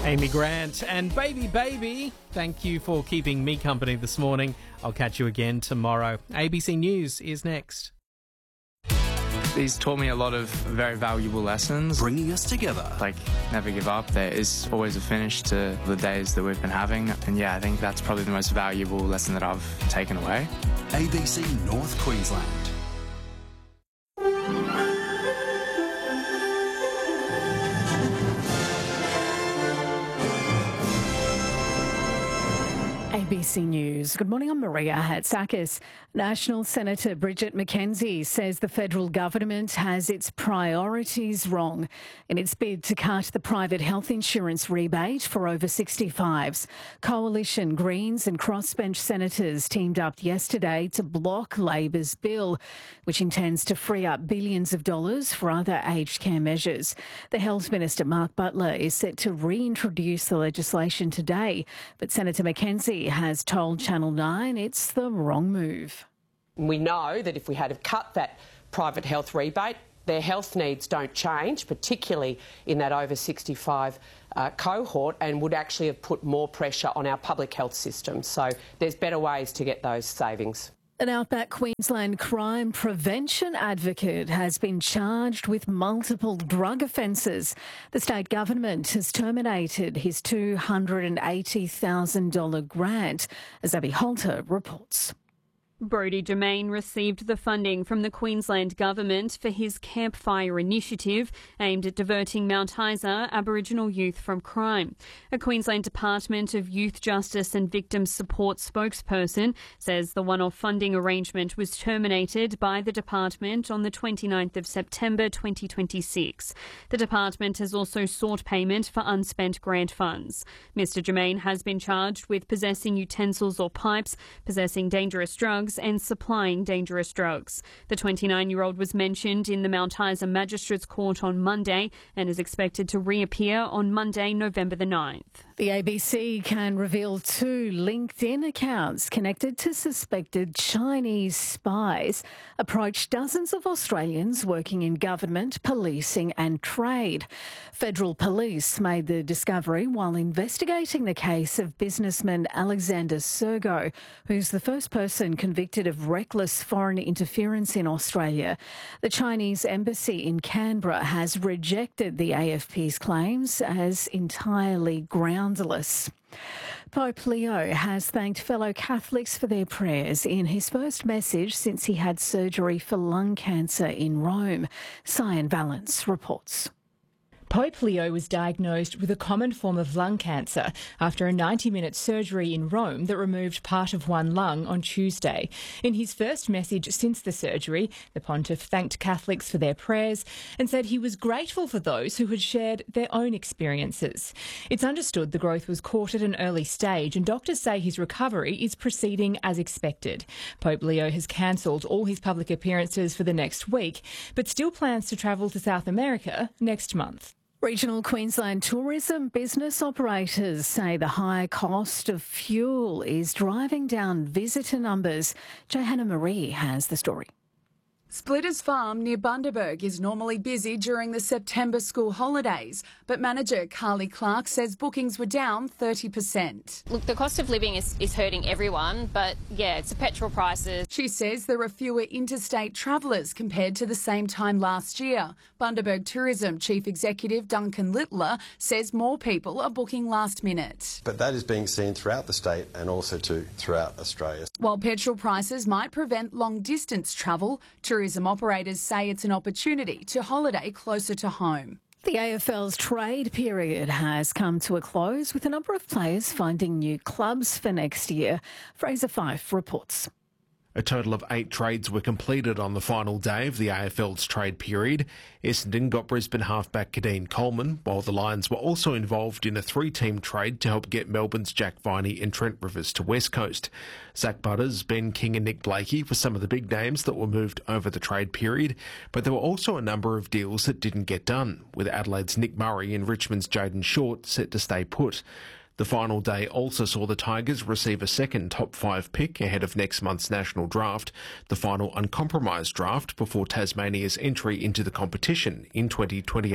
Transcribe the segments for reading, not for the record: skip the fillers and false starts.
Amy Grant and Baby Baby, thank you for keeping me company this morning. I'll catch you again tomorrow. ABC News is next. He's taught me a lot of very valuable lessons. Bringing us together. Like, never give up. There is always a finish to the days that we've been having. And yeah, I think that's probably the most valuable lesson that I've taken away. ABC North Queensland. ABC News. Good morning, I'm Maria Hatzakis. National Senator Bridget McKenzie says the federal government has its priorities wrong in its bid to cut the private health insurance rebate for over 65s. Coalition Greens and crossbench senators teamed up yesterday to block Labor's bill, which intends to free up billions of dollars for other aged care measures. The Health Minister, Mark Butler, is set to reintroduce the legislation today, but Senator McKenzie has told Channel 9 it's the wrong move. We know that if we had cut that private health rebate, their health needs don't change, particularly in that over 65 cohort, and would actually have put more pressure on our public health system. So there's better ways to get those savings. An Outback Queensland crime prevention advocate has been charged with multiple drug offences. The state government has terminated his $280,000 grant, as Abby Holter reports. Brodie Germain received the funding from the Queensland Government for his Campfire initiative aimed at diverting Mount Isa Aboriginal youth from crime. A Queensland Department of Youth Justice and Victim Support spokesperson says the one-off funding arrangement was terminated by the department on the 29th of September 2026. The department has also sought payment for unspent grant funds. Mr Germain has been charged with possessing utensils or pipes, possessing dangerous drugs and supplying dangerous drugs. The 29-year-old was mentioned in the Mount Isa Magistrates Court on Monday and is expected to reappear on Monday, November the 9th. The ABC can reveal 2 LinkedIn accounts connected to suspected Chinese spies approached dozens of Australians working in government, policing and trade. Federal police made the discovery while investigating the case of businessman Alexander Sergo, who's the first person convicted of reckless foreign interference in Australia. The Chinese embassy in Canberra has rejected the AFP's claims as entirely groundless. Pope Leo has thanked fellow Catholics for their prayers in his first message since he had surgery for lung cancer in Rome. Cyan Valence reports. Pope Leo was diagnosed with a common form of lung cancer after a 90-minute surgery in Rome that removed part of one lung on Tuesday. In his first message since the surgery, the pontiff thanked Catholics for their prayers and said he was grateful for those who had shared their own experiences. It's understood the growth was caught at an early stage and doctors say his recovery is proceeding as expected. Pope Leo has cancelled all his public appearances for the next week, but still plans to travel to South America next month. Regional Queensland tourism business operators say the high cost of fuel is driving down visitor numbers. Johanna Marie has the story. Splitters Farm near Bundaberg is normally busy during the September school holidays, but manager Carly Clark says bookings were down 30%. Look, the cost of living is hurting everyone, but yeah, it's the petrol prices. She says there are fewer interstate travellers compared to the same time last year. Bundaberg Tourism Chief Executive Duncan Littler says more people are booking last minute. But that is being seen throughout the state and also throughout Australia. While petrol prices might prevent long-distance travel, tourism operators say it's an opportunity to holiday closer to home. The AFL's trade period has come to a close with a number of players finding new clubs for next year. Fraser Fife reports. A total of 8 trades were completed on the final day of the AFL's trade period. Essendon got Brisbane halfback Kadeen Coleman, while the Lions were also involved in a 3-team trade to help get Melbourne's Jack Viney and Trent Rivers to West Coast. Zach Butters, Ben King and Nick Blakey were some of the big names that were moved over the trade period, but there were also a number of deals that didn't get done, with Adelaide's Nick Murray and Richmond's Jayden Short set to stay put. The final day also saw the Tigers receive a second top 5 pick ahead of next month's national draft, the final uncompromised draft before Tasmania's entry into the competition in 2028.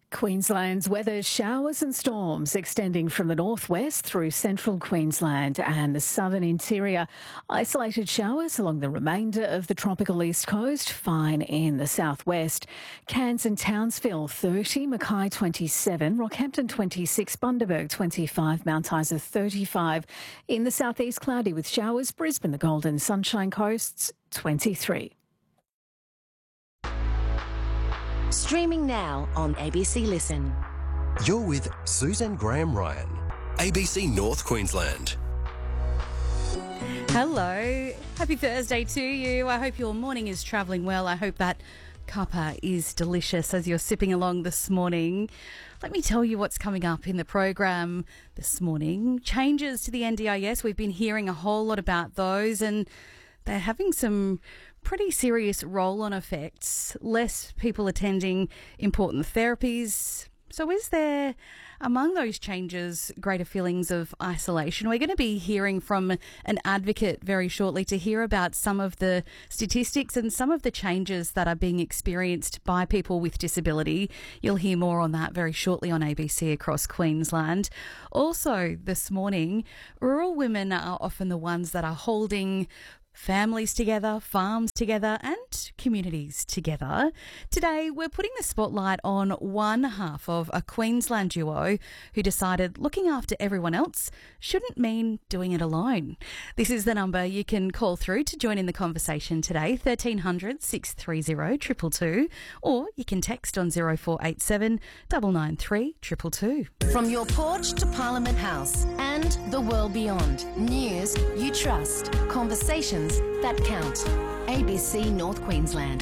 Queensland's weather, showers and storms extending from the northwest through central Queensland and the southern interior. Isolated showers along the remainder of the tropical east coast, fine in the southwest. Cairns and Townsville 30, Mackay 27, Rockhampton 26, Bundaberg 25, Mount Isa 35. In the southeast, cloudy with showers. Brisbane, the Golden Sunshine Coasts 23. Streaming now on ABC Listen. You're with Susan Graham-Ryan, ABC North Queensland. Hello. Happy Thursday to you. I hope your morning is travelling well. I hope that cuppa is delicious as you're sipping along this morning. Let me tell you what's coming up in the program this morning. Changes to the NDIS. We've been hearing a whole lot about those, and they're having some pretty serious roll-on effects. Less people attending important therapies. So is there, among those changes, greater feelings of isolation? We're going to be hearing from an advocate very shortly to hear about some of the statistics and some of the changes that are being experienced by people with disability. You'll hear more on that very shortly on ABC across Queensland. Also this morning, rural women are often the ones that are holding families together, farms together and communities together. Today, we're putting the spotlight on one half of a Queensland duo who decided looking after everyone else shouldn't mean doing it alone. This is the number you can call through to join in the conversation today, 1300 630 222, or you can text on 0487 993 222. From your porch to Parliament House and the world beyond. News you trust. Conversations that count. ABC North Queensland.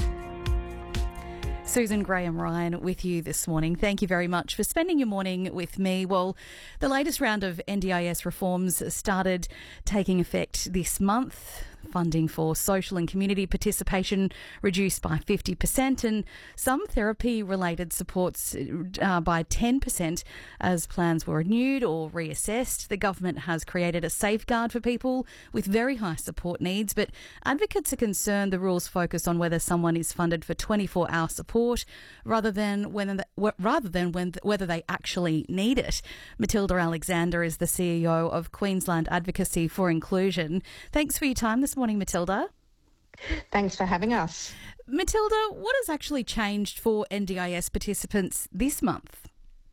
Susan Graham-Ryan with you this morning. Thank you very much for spending your morning with me. Well, the latest round of NDIS reforms started taking effect this month. Funding for social and community participation reduced by 50% and some therapy-related supports by 10% as plans were renewed or reassessed. The government has created a safeguard for people with very high support needs, but advocates are concerned the rules focus on whether someone is funded for 24-hour support rather than whether they actually need it. Matilda Alexander is the CEO of Queensland Advocacy for Inclusion. Thanks for your time this morning, Matilda. Thanks for having us. Matilda, what has actually changed for NDIS participants this month?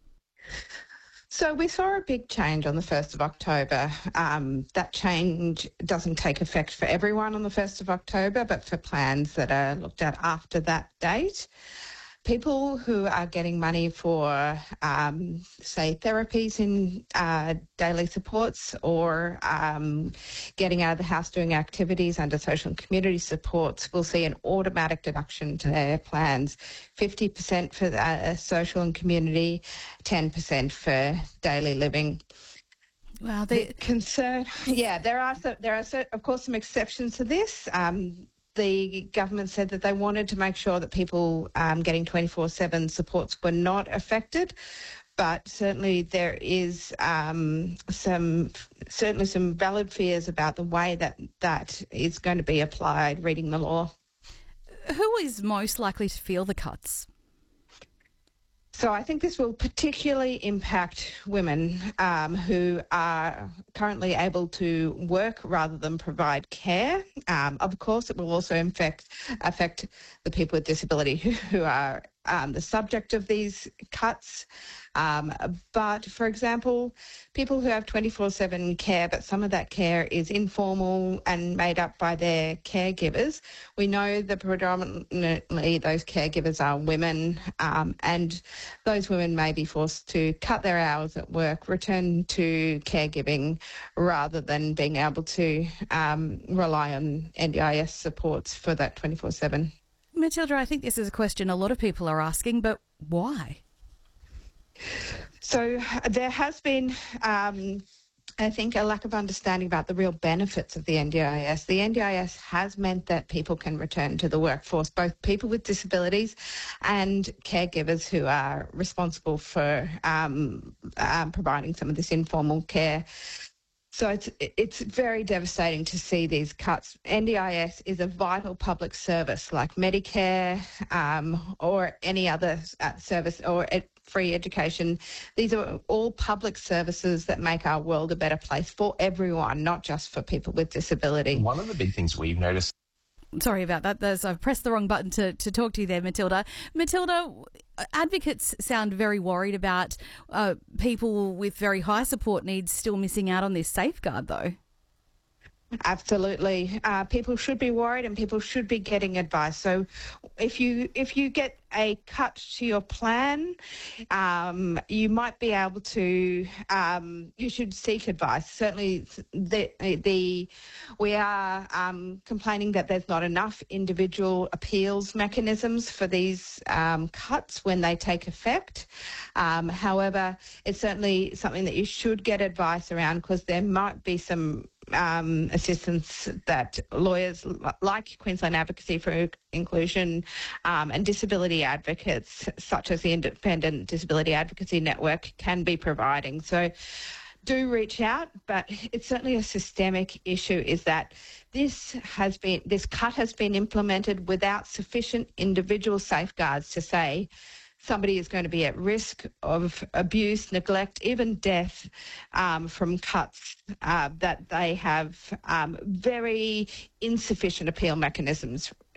So we saw a big change on the 1st of October. That change doesn't take effect for everyone on the 1st of October, but for plans that are looked at after that date. People who are getting money for, say, therapies in daily supports or getting out of the house doing activities under social and community supports will see an automatic deduction to their plans, 50% for social and community, 10% for daily living. Wow, the concern, there are of course some exceptions to this. The government said that they wanted to make sure that people getting 24/7 supports were not affected, but certainly there is some valid fears about the way that is going to be applied, reading the law. Who is most likely to feel the cuts? So I think this will particularly impact women who are currently able to work rather than provide care. Of course, it will also affect the people with disability who are the subject of these cuts. But, for example, people who have 24/7 care, but some of that care is informal and made up by their caregivers. We know that predominantly those caregivers are women, and those women may be forced to cut their hours at work, return to caregiving, rather than being able to rely on NDIS supports for that 24/7. Matilda, I think this is a question a lot of people are asking, but why? So there has been, I think, a lack of understanding about the real benefits of the NDIS. The NDIS has meant that people can return to the workforce, both people with disabilities and caregivers who are responsible for providing some of this informal care. So it's very devastating to see these cuts. NDIS is a vital public service like Medicare or any other service, or free education. These are all public services that make our world a better place for everyone, not just for people with disability. One of the big things we've noticed. Sorry about that. I've pressed the wrong button to talk to you there, Matilda. Matilda, advocates sound very worried about people with very high support needs still missing out on this safeguard, though. Absolutely. People should be worried and people should be getting advice. So if you get a cut to your plan, you might be able to, you should seek advice. Certainly we are complaining that there's not enough individual appeals mechanisms for these cuts when they take effect. However, it's certainly something that you should get advice around, because there might be some assistance that lawyers like Queensland Advocacy for Inclusion and disability advocates such as the Independent Disability Advocacy Network can be providing. So do reach out, but it's certainly a systemic issue, is that this cut has been implemented without sufficient individual safeguards to say somebody is going to be at risk of abuse, neglect, even death from cuts, that they have very insufficient appeal mechanisms